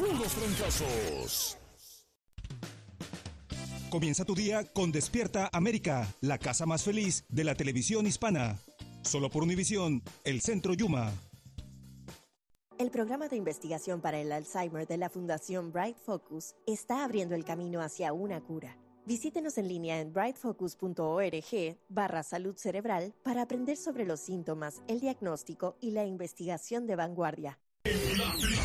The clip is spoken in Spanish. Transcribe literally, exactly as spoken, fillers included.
puros trancazos. Comienza tu día con Despierta América, la casa más feliz de la televisión hispana. Solo por Univisión, el Centro Yuma. El programa de investigación para el Alzheimer de la Fundación Bright Focus está abriendo el camino hacia una cura. Visítenos en línea en brightfocus.org barra salud cerebral para aprender sobre los síntomas, el diagnóstico y la investigación de vanguardia.